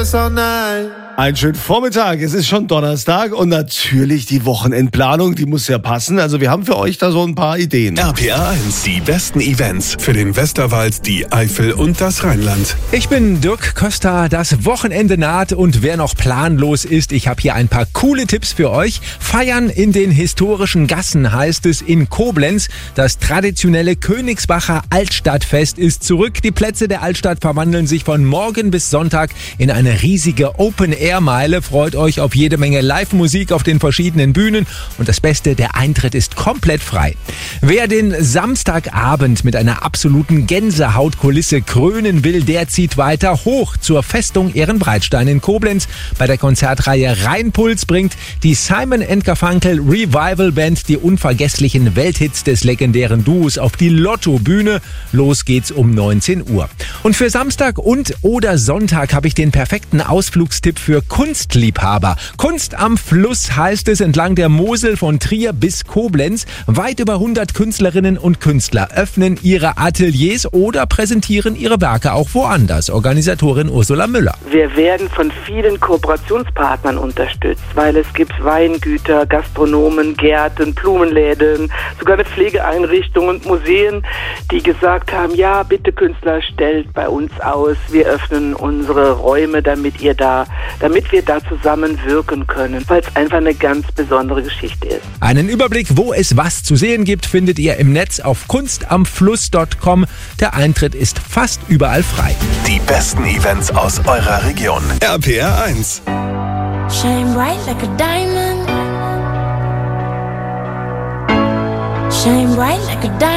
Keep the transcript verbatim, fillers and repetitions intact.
yes or nein. Einen schönen Vormittag, es ist schon Donnerstag und natürlich die Wochenendplanung, die muss ja passen. Also wir haben für euch da so ein paar Ideen. R P R eins, die besten Events für den Westerwald, die Eifel und das Rheinland. Ich bin Dirk Köster, das Wochenende naht und wer noch planlos ist, ich habe hier ein paar coole Tipps für euch. Feiern in den historischen Gassen heißt es in Koblenz. Das traditionelle Königsbacher Altstadtfest ist zurück. Die Plätze der Altstadt verwandeln sich von morgen bis Sonntag in eine riesige Open-Air-Meile. Freut euch auf jede Menge Live-Musik auf den verschiedenen Bühnen und das Beste, der Eintritt ist komplett frei. Wer den Samstagabend mit einer absoluten Gänsehautkulisse krönen will, der zieht weiter hoch zur Festung Ehrenbreitstein in Koblenz. Bei der Konzertreihe Rheinpuls bringt die Simon and Garfunkel Revival Band die unvergesslichen Welthits des legendären Duos auf die Lotto-Bühne. Los geht's um neunzehn Uhr. Und für Samstag und oder Sonntag habe ich den perfekten Ausflugstipp für Kunstliebhaber. Kunst am Fluss heißt es entlang der Mosel von Trier bis Koblenz. Weit über hundert Künstlerinnen und Künstler öffnen ihre Ateliers oder präsentieren ihre Werke auch woanders. Organisatorin Ursula Müller. Wir werden von vielen Kooperationspartnern unterstützt, weil es gibt Weingüter, Gastronomen, Gärten, Blumenläden, sogar eine Pflegeeinrichtung und Museen, die gesagt haben, ja bitte Künstler, stellt bei uns aus, wir öffnen unsere Räume, damit ihr da, damit wir da zusammen wirken können, weil es einfach eine ganz besondere Geschichte ist. Einen Überblick, wo es was zu sehen gibt, findet ihr im Netz auf kunstamfluss punkt com. Der Eintritt ist fast überall frei. Die besten Events aus eurer Region. R P R eins. Shine bright like a diamond. Shine bright like a diamond.